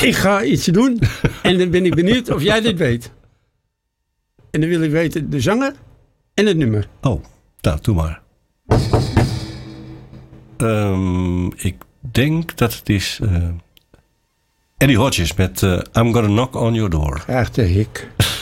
Ik ga iets doen en dan ben ik benieuwd of jij dit weet. En dan wil ik weten de zanger en het nummer. Oh, nou, doe maar. Ik denk dat het is Eddie Hodges met I'm Gonna Knock on Your Door. Graag de hik.